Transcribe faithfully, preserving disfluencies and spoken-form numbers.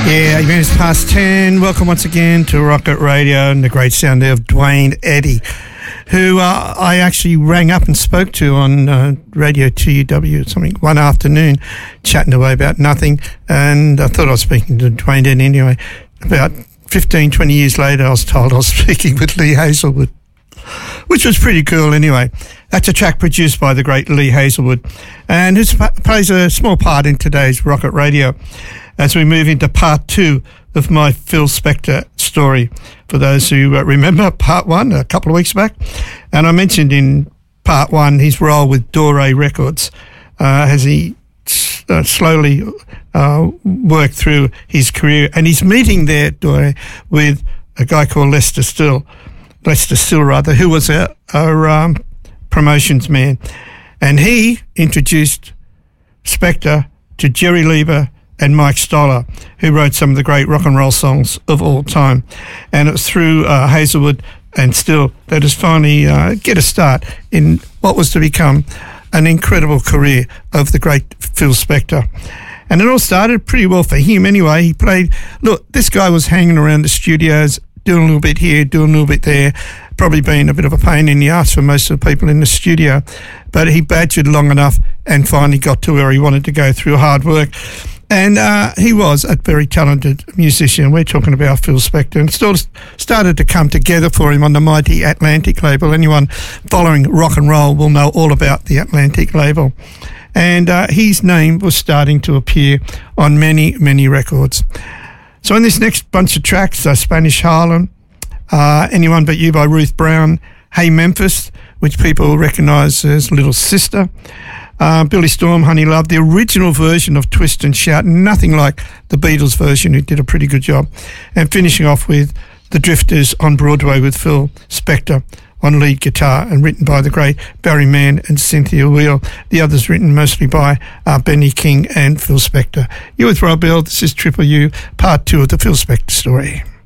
Yeah, eight minutes past ten. Welcome once again to Rocket Radio and the great sound of Dwayne Eddy, who uh, I actually rang up and spoke to on uh, Radio T U W or something one afternoon, chatting away about nothing. And I thought I was speaking to Dwayne Eddy anyway. About fifteen, twenty years later, I was told I was speaking with Lee Hazlewood, which was pretty cool anyway. That's a track produced by the great Lee Hazlewood, and who plays a small part in today's Rocket Radio as we move into part two of my Phil Spector story. For those who uh, remember part one a couple of weeks back, and I mentioned in part one his role with Dore Records uh, as he uh, slowly uh, worked through his career, and he's meeting there, Dore, with a guy called Lester Still, Lester Still rather, who was a, a um, promotions man, and he introduced Spector to Jerry Leiber and Mike Stoller, who wrote some of the great rock and roll songs of all time. And it was through uh, Hazlewood and Still that has finally uh, get a start in what was to become an incredible career of the great Phil Spector. And it all started pretty well for him anyway. He played, look, this guy was hanging around the studios, doing a little bit here, doing a little bit there, probably being a bit of a pain in the arse for most of the people in the studio. But he badgered long enough and finally got to where he wanted to go through hard work. And uh, he was a very talented musician. We're talking about Phil Spector, and still started to come together for him on the mighty Atlantic label. Anyone following rock and roll will know all about the Atlantic label. And uh, his name was starting to appear on many, many records. So in this next bunch of tracks, uh, Spanish Harlem, uh, Anyone But You by Ruth Brown, Hey Memphis, which people recognise as Little Sister, Uh, Billy Storm, Honey Love, the original version of Twist and Shout, nothing like the Beatles version, who did a pretty good job. And finishing off with The Drifters on Broadway with Phil Spector on lead guitar, and written by the great Barry Mann and Cynthia Weil. The others written mostly by uh, Benny King and Phil Spector. You're with Rob Bell. This is Triple U, part two of the Phil Spector story.